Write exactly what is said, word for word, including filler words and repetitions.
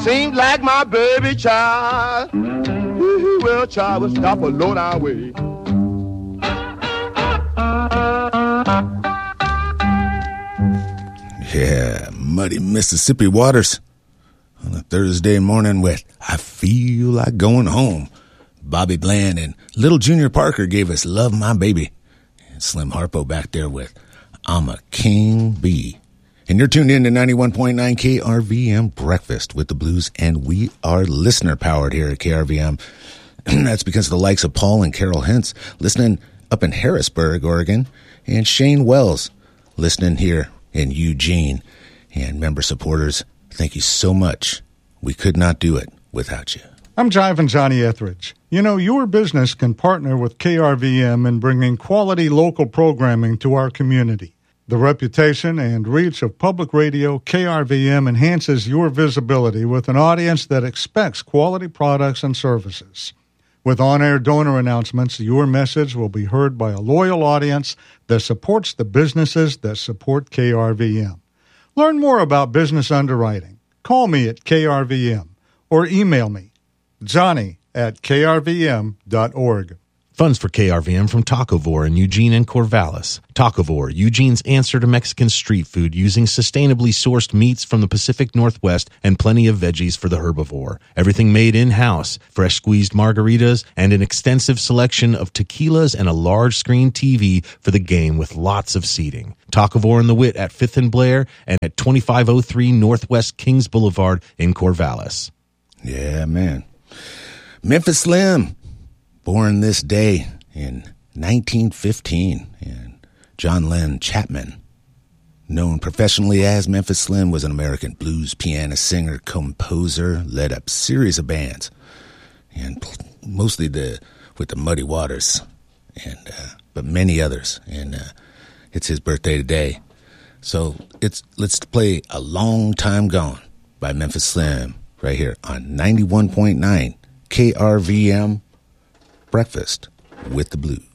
Seems like my baby child. Well, child, will stop a low down way. Yeah, muddy Mississippi waters on a Thursday morning with I Feel Like Going Home. Bobby Bland and Little Junior Parker gave us Love My Baby. And Slim Harpo back there with I'm a King Bee. And you're tuned in to ninety-one point nine K R V M Breakfast with the Blues, and we are listener-powered here at K R V M. That's because of the likes of Paul and Carol Hentz listening up in Harrisburg, Oregon, and Shane Wells listening here in Eugene. And member supporters, thank you so much. We could not do it without you. I'm Jivin' Johnny Etheridge. You know, your business can partner with K R V M in bringing quality local programming to our community. The reputation and reach of public radio, K R V M enhances your visibility with an audience that expects quality products and services. With on-air donor announcements, your message will be heard by a loyal audience that supports the businesses that support K R V M. Learn more about business underwriting. Call me at K R V M or email me, Johnny at K R V M dot org. Funds for K R V M from Tacovore in Eugene and Corvallis. Tacovore, Eugene's answer to Mexican street food using sustainably sourced meats from the Pacific Northwest and plenty of veggies for the herbivore. Everything made in-house, fresh squeezed margaritas, and an extensive selection of tequilas and a large screen T V for the game with lots of seating. Tacovore and the Wit at fifth and Blair and at twenty-five oh three Northwest Kings Boulevard in Corvallis. Yeah, man. Memphis Slim. Born this day in nineteen fifteen, and John Len Chapman, known professionally as Memphis Slim, was an American blues pianist, singer, composer, led a series of bands, and mostly the with the Muddy Waters, and uh, but many others. And uh, it's his birthday today, so it's let's play "A Long Time Gone" by Memphis Slim right here on ninety-one point nine K R V M. Breakfast with the Blues.